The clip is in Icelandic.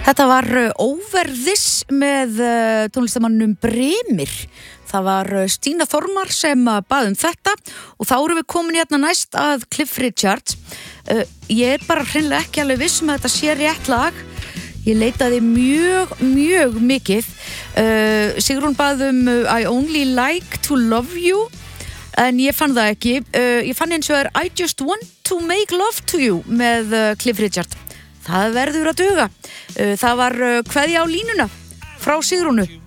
Þetta var Over This með tónlistamannum Brimir. Það var Stína Þormar sem bað þetta og þá erum við komin hérna næst að Cliff Richard. Ég bara hreinlega ekki alveg viss að þetta sé rétt lag. Ég leitaði mjög mikið. Sigrún bað I Only Like to Love You en ég fann það ekki. Ég fann eins og I Just Want to Make Love to You með Cliff Richard. Það verður að duga. Það var kveðja á línuna frá Sigrúnu.